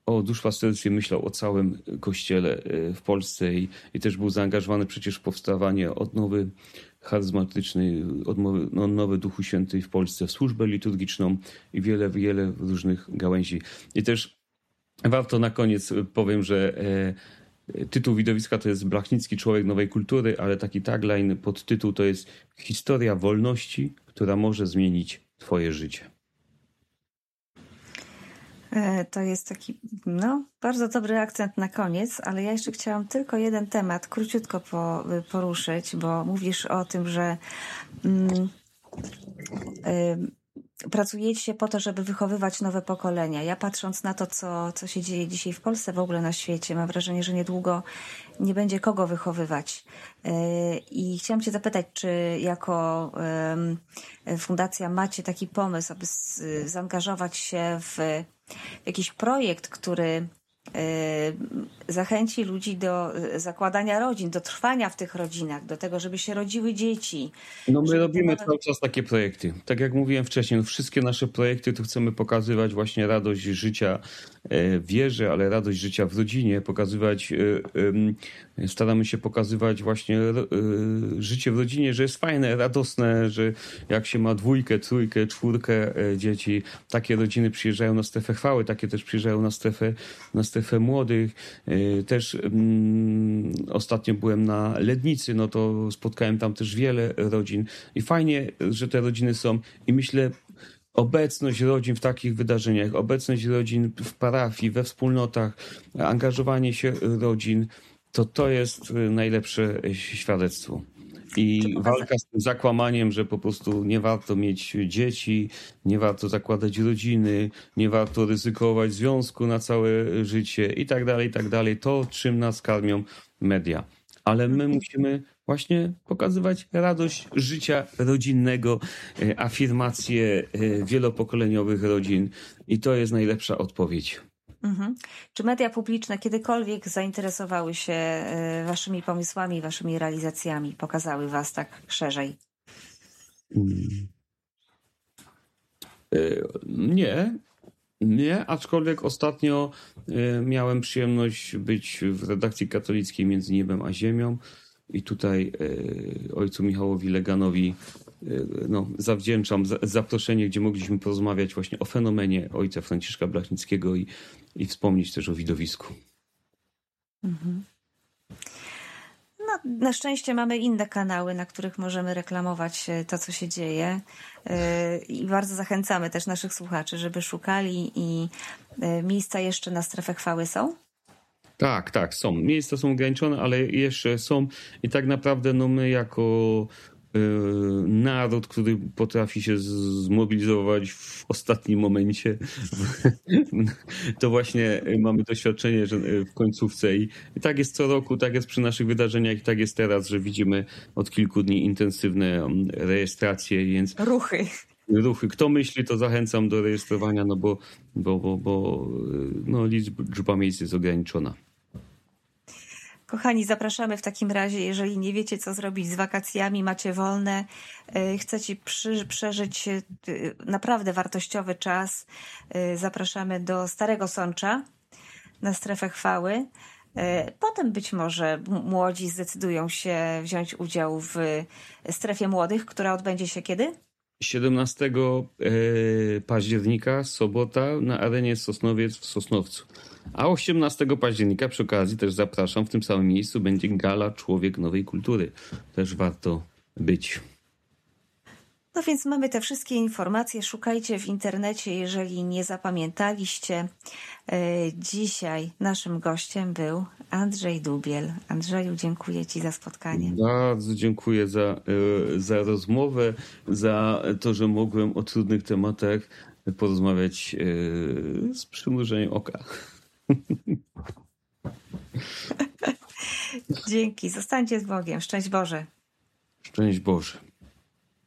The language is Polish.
o duszpasterstwie, myślał o całym kościele w Polsce i też był zaangażowany przecież w powstawanie odnowy charyzmatycznej, odnowy Duchu Świętej w Polsce, w służbę liturgiczną i wiele, wiele różnych gałęzi. I też warto na koniec powiem, że tytuł widowiska to jest Blachnicki Człowiek Nowej Kultury, ale taki tagline, podtytuł to jest Historia wolności, która może zmienić twoje życie. To jest taki, bardzo dobry akcent na koniec, ale ja jeszcze chciałam tylko jeden temat króciutko poruszyć, bo mówisz o tym, że pracujecie po to, żeby wychowywać nowe pokolenia. Ja patrząc na to, co się dzieje dzisiaj w Polsce, w ogóle na świecie, mam wrażenie, że niedługo nie będzie kogo wychowywać. I chciałam cię zapytać, czy jako fundacja macie taki pomysł, aby zaangażować się w jakiś projekt, który zachęci ludzi do zakładania rodzin, do trwania w tych rodzinach, do tego, żeby się rodziły dzieci. No my robimy cały czas takie projekty. Tak jak mówiłem wcześniej, wszystkie nasze projekty to chcemy pokazywać właśnie radość życia w wierze, ale radość życia w rodzinie, staramy się pokazywać właśnie życie w rodzinie, że jest fajne, radosne, że jak się ma 2, 3, 4 dzieci, takie rodziny przyjeżdżają na strefę chwały, takie też przyjeżdżają na strefę młodych. Też ostatnio byłem na Lednicy, no to spotkałem tam też wiele rodzin i fajnie, że te rodziny są i myślę, obecność rodzin w takich wydarzeniach, obecność rodzin w parafii, we wspólnotach, angażowanie się rodzin, to jest najlepsze świadectwo. I walka z tym zakłamaniem, że po prostu nie warto mieć dzieci, nie warto zakładać rodziny, nie warto ryzykować związku na całe życie i tak dalej, to czym nas karmią media. Ale my musimy właśnie pokazywać radość życia rodzinnego, afirmację wielopokoleniowych rodzin i to jest najlepsza odpowiedź. Czy media publiczne kiedykolwiek zainteresowały się waszymi pomysłami, waszymi realizacjami, pokazały was tak szerzej? Nie, aczkolwiek ostatnio miałem przyjemność być w redakcji katolickiej Między Niebem a Ziemią i tutaj ojcu Michałowi Leganowi zawdzięczam zaproszenie, gdzie mogliśmy porozmawiać właśnie o fenomenie ojca Franciszka Blachnickiego i wspomnieć też o widowisku. Na szczęście mamy inne kanały, na których możemy reklamować to, co się dzieje i bardzo zachęcamy też naszych słuchaczy, żeby szukali i miejsca jeszcze na strefę chwały są? Tak, są. Miejsca są ograniczone, ale jeszcze są i tak naprawdę my jako naród, który potrafi się zmobilizować w ostatnim momencie, to właśnie mamy doświadczenie, że w końcówce i tak jest co roku, tak jest przy naszych wydarzeniach i tak jest teraz, że widzimy od kilku dni intensywne rejestracje, więc ruchy. Kto myśli, to zachęcam do rejestrowania, bo liczba miejsc jest ograniczona. Kochani, zapraszamy w takim razie, jeżeli nie wiecie, co zrobić z wakacjami, macie wolne, chcecie przeżyć naprawdę wartościowy czas, zapraszamy do Starego Sącza na strefę chwały. Potem być może młodzi zdecydują się wziąć udział w strefie młodych, która odbędzie się kiedy? 17 października, sobota, na arenie Sosnowiec w Sosnowcu. A 18 października przy okazji też zapraszam, w tym samym miejscu będzie gala Człowiek Nowej Kultury. Też warto być. No więc mamy te wszystkie informacje. Szukajcie w internecie, jeżeli nie zapamiętaliście. Dzisiaj naszym gościem był Andrzej Dubiel. Andrzeju, dziękuję ci za spotkanie. Bardzo dziękuję za rozmowę, za to, że mogłem o trudnych tematach porozmawiać z przymrużeniem oka. Dzięki. Zostańcie z Bogiem. Szczęść Boże. Szczęść Boże.